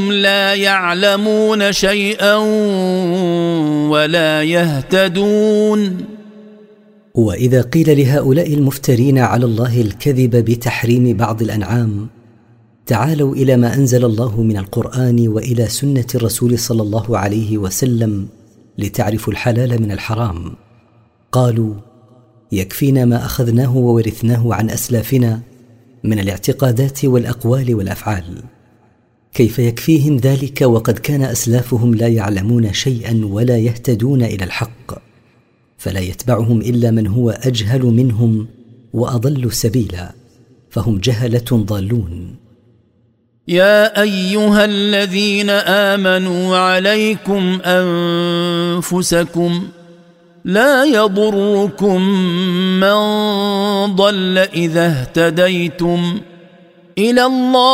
لا يعلمون شيئا ولا يهتدون. وإذا قيل لهؤلاء المفترين على الله الكذب بتحريم بعض الأنعام تعالوا إلى ما أنزل الله من القرآن وإلى سنة الرسول صلى الله عليه وسلم لتعرفوا الحلال من الحرام، قالوا يكفينا ما أخذناه وورثناه عن أسلافنا من الاعتقادات والأقوال والأفعال. كيف يكفيهم ذلك وقد كان أسلافهم لا يعلمون شيئا ولا يهتدون إلى الحق، فلا يتبعهم إلا من هو أجهل منهم وأضل سبيلا، فهم جهلة ضالون. يا أيها الذين آمنوا عليكم أنفسكم لا يضركم من ضل إذا اهتديتم إلى الله